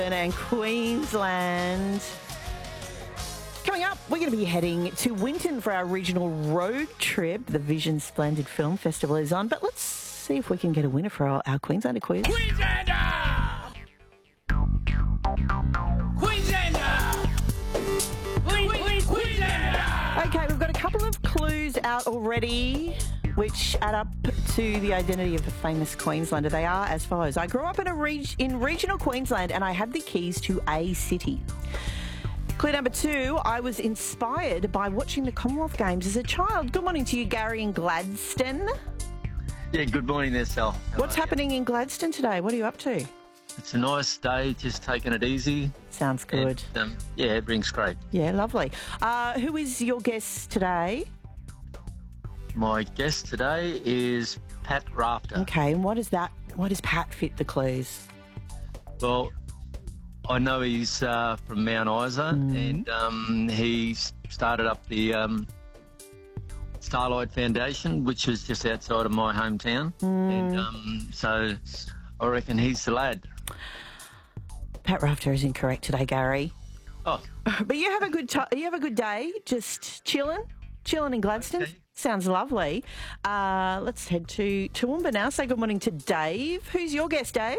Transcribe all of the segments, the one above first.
And Queensland. Coming up, we're going to be heading to Winton for our regional road trip. The Vision Splendid Film Festival is on, but let's see if we can get a winner for our Queenslander quiz. Queenslander! Okay, we've got a couple of clues out already which add up to the identity of the famous Queenslander. They are as follows. I grew up in regional Queensland and I had the keys to a city. Clue number 2, I was inspired by watching the Commonwealth Games as a child. Good morning to you, Gary in Gladstone. Yeah, good morning there, Sal. What's happening in Gladstone today? What are you up to? It's a nice day, just taking it easy. Sounds good. And, yeah, everything's great. Yeah, lovely. Who is your guest today? My guest today is Pat Rafter. Okay, and what does Pat fit the clues? Well, I know he's from Mount Isa, and he started up the Starlight Foundation, which is just outside of my hometown. And so I reckon he's the lad. Pat Rafter is incorrect today, Gary. Oh. But you have a good day, just chilling in Gladstone. Okay. Sounds lovely. Let's head to Toowoomba now. Say good morning to Dave. Who's your guest, Dave?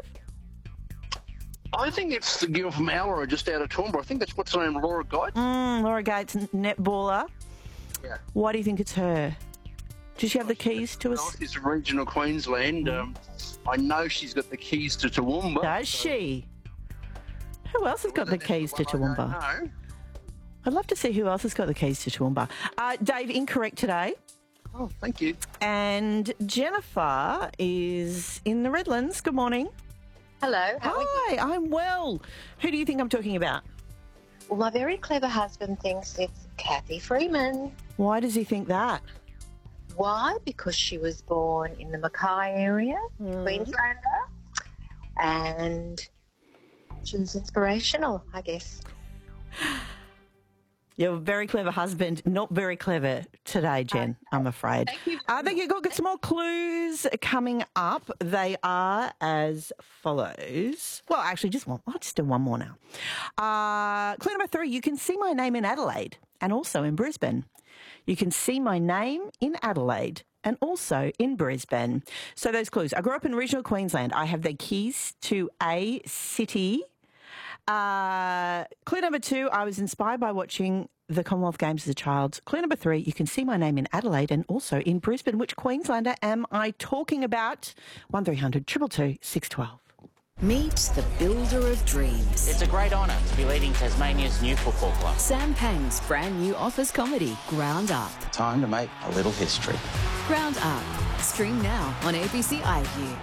I think it's the girl from Alora just out of Toowoomba. I think that's what's her name, Laura Gates. Laura Gates, netballer. Yeah. Why do you think it's her? Does she have the keys to us? It's regional Queensland. I know she's got the keys to Toowoomba. Does she? Who else has got the keys to Toowoomba? I don't know. I'd love to see who else has got the keys to Toowoomba. Dave, incorrect today. Oh, thank you. And Jennifer is in the Redlands. Good morning. Hello. Hi, I'm well. Who do you think I'm talking about? Well, my very clever husband thinks it's Kathy Freeman. Why does he think that? Why? Because she was born in the Mackay area, Queenslander, and she was inspirational, I guess. Your very clever husband, not very clever today, Jen, I'm afraid. Thank you. I think you've got some more clues coming up. They are as follows. Well, actually, I'll just do one more now. Clue number 3, you can see my name in Adelaide and also in Brisbane. You can see my name in Adelaide and also in Brisbane. So those clues. I grew up in regional Queensland. I have the keys to a city. Clue number 2, I was inspired by watching the Commonwealth Games as a child. Clue number 3, you can see my name in Adelaide and also in Brisbane. Which Queenslander am I talking about? 1300 222 612. Meet the builder of dreams. It's a great honour to be leading Tasmania's new football club. Sam Pang's brand new office comedy, Ground Up. Time to make a little history. Ground Up. Stream now on ABC iView.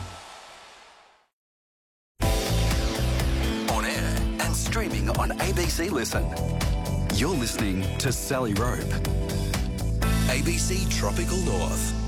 Streaming on ABC Listen. You're listening to Sally Rope. ABC Tropical North.